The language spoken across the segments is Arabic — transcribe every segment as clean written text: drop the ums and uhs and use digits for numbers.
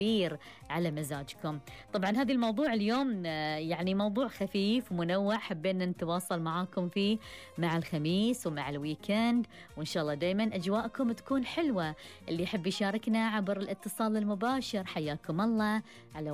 كبير على مزاجكم. طبعا هذا الموضوع اليوم يعني موضوع خفيف ومنوع، حبينا نتواصل معاكم فيه مع الخميس ومع الويكند، وإن شاء الله دايما أجواءكم تكون حلوة. اللي يحب يشاركنا عبر الاتصال المباشر حياكم الله على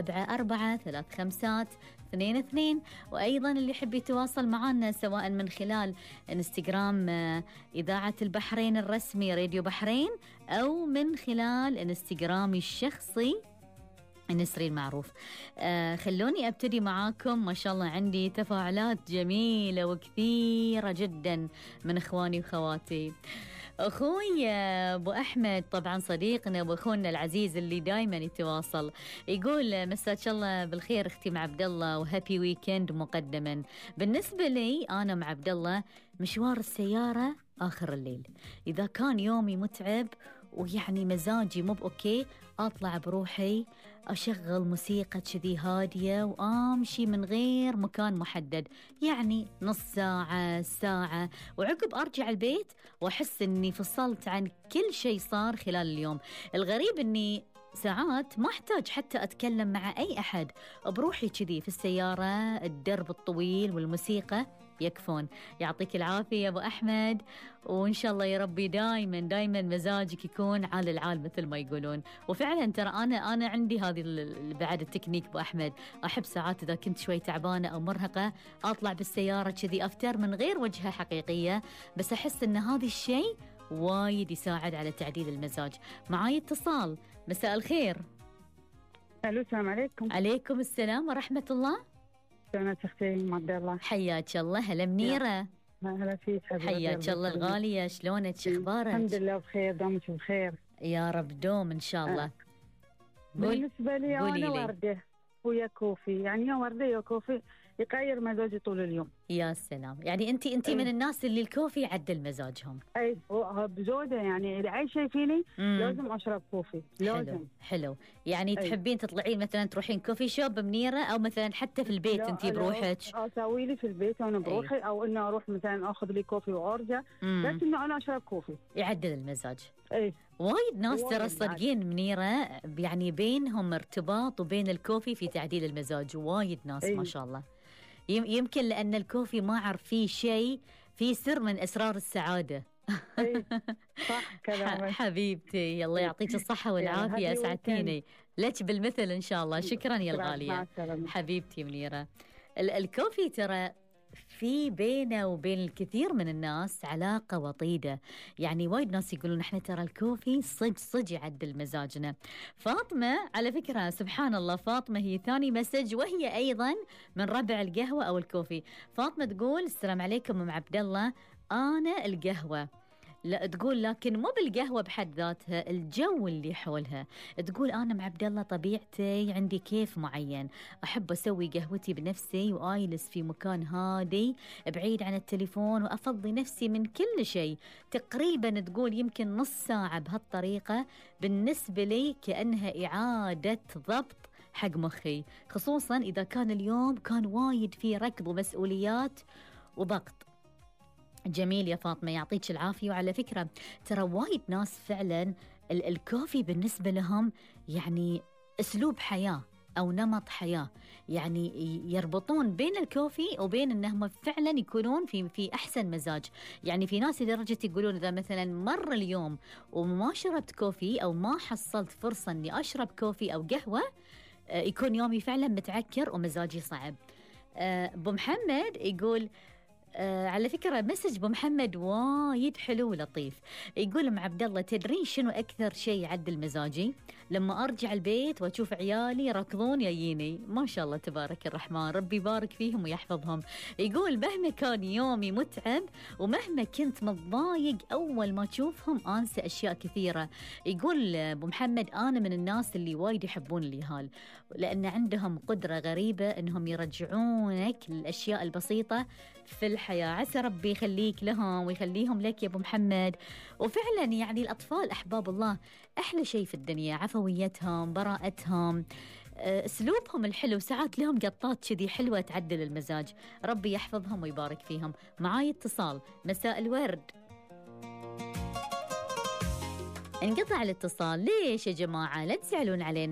174-352-22، وأيضا اللي يحب يتواصل معنا سواء من خلال انستغرام إذاعة البحرين الرسمي راديو بحرين، أو من خلال انستغرامي الشخصي نسرين معروف. خلوني أبتدي معاكم. ما شاء الله عندي تفاعلات جميلة وكثيرة جدا من إخواني وخواتي. أخوي أبو أحمد طبعا صديقنا وأخونا العزيز اللي دايما يتواصل، يقول مساك الله بالخير أختي مع عبد الله وهابي ويكند مقدما. بالنسبة لي أنا مع عبد الله مشوار السيارة آخر الليل، إذا كان يومي متعب ويعني مزاجي مو بأوكي أطلع بروحي أشغل موسيقى كذي هادية وأمشي من غير مكان محدد، يعني نص ساعة ساعة، وعقب أرجع البيت وأحس أني فصلت عن كل شيء صار خلال اليوم. الغريب أني ساعات ما أحتاج حتى أتكلم مع أي أحد، بروحي كذي في السيارة الدرب الطويل والموسيقى يكفون. يعطيك العافية يا أبو أحمد، وإن شاء الله يا ربي دايما دايما مزاجك يكون عال العال مثل ما يقولون. وفعلا ترى أنا عندي هذه بعد التكنيك أبو أحمد، أحب ساعات إذا كنت شوي تعبانة أو مرهقة أطلع بالسيارة كذي أفتر من غير وجهة حقيقية، بس أحس أن هذا الشيء وايد يساعد على تعديل المزاج. معاي اتصال، مساء الخير. الو السلام عليكم. عليكم السلام ورحمة الله. شلونك اختي عبد الله؟ حياك الله. هلا منيرة. هلا فيك حياك الله الغالية، شلونك شخبارك؟ الحمد لله بخير، دومك بخير يا رب دوم ان شاء الله. بالنسبة لي انا وردة ويا كوفي، يعني يا وردة يا كوفي يغير مزاجي طول اليوم. يا سلام، يعني انت من الناس اللي الكوفي يعدل مزاجهم. اي بزوده، يعني اذا اي شيء فيني لازم اشرب كوفي، لازم. حلو. يعني تحبين تطلعين مثلا تروحين كوفي شوب منيرة، او مثلا حتى في البيت انت بروحك؟ اسوي لي في البيت وانا بروحي، او انه اروح مثلا اخذ لي كوفي وارجع، بس انه انا اشرب كوفي يعدل المزاج. اي وايد ناس ترى صدقين منيرة، يعني بينهم ارتباط وبين الكوفي في تعديل المزاج، وايد ناس ما شاء الله. يمكن لأن الكوفي ما أعرف فيه شيء، فيه سر من أسرار السعادة. صح كلامك حبيبتي، الله يعطيك الصحة والعافية، أسعدتيني. لك بالمثل إن شاء الله. شكرا يا الغالية حبيبتي منيرة. الكوفي ترى في بينه وبين الكثير من الناس علاقة وطيدة، يعني وايد ناس يقولون احنا ترى الكوفي صج يعدل مزاجنا. فاطمة على فكرة سبحان الله، فاطمة هي ثاني مسج، وهي أيضا من ربع القهوة أو الكوفي. فاطمة تقول السلام عليكم أم عبد الله، أنا القهوة. لا تقول لكن مو بالقهوة بحد ذاتها، الجو اللي حولها. تقول أنا مع عبد الله طبيعتي عندي كيف معين، أحب أسوي قهوتي بنفسي وآيلس في مكان هادي بعيد عن التليفون، وأفضي نفسي من كل شيء. تقريبا تقول يمكن نص ساعة بهالطريقة بالنسبة لي كأنها إعادة ضبط حق مخي، خصوصا إذا كان اليوم كان وايد فيه ركض ومسؤوليات وضغط. جميل يا فاطمة، يعطيك العافية. وعلى فكرة ترى وايد ناس فعلا الكوفي بالنسبة لهم يعني أسلوب حياة أو نمط حياة، يعني يربطون بين الكوفي وبين أنهم فعلا يكونون في أحسن مزاج. يعني في ناس لدرجة يقولون إذا مثلا مر اليوم وما شربت كوفي أو ما حصلت فرصة أني أشرب كوفي أو قهوة، يكون يومي فعلا متعكر ومزاجي صعب. أبو محمد يقول على فكرة مسج أبو محمد وايد حلو ولطيف. يقول أم عبد الله تدرين شنو أكثر شيء يعدل مزاجي؟ لما أرجع البيت وأشوف عيالي يركضون يجيني، ما شاء الله تبارك الرحمن، ربي يبارك فيهم ويحفظهم. يقول مهما كان يومي متعب ومهما كنت متضايق، أول ما أشوفهم أنسى أشياء كثيرة. يقول أبو محمد أنا من الناس اللي وايد يحبون اليهال، لأن عندهم قدرة غريبة أنهم يرجعونك للأشياء البسيطة في الحياة. عسى ربي يخليك لهم ويخليهم لك يا أبو محمد. وفعلا يعني الأطفال أحباب الله، أحلى شيء في الدنيا عفويتهم، براءتهم، أسلوبهم الحلو. ساعات لهم قطات كذي حلوة تعدل المزاج، ربي يحفظهم ويبارك فيهم. معاي اتصال، مساء الورد. انقطع الاتصال، ليش يا جماعة؟ لا تزعلون علينا.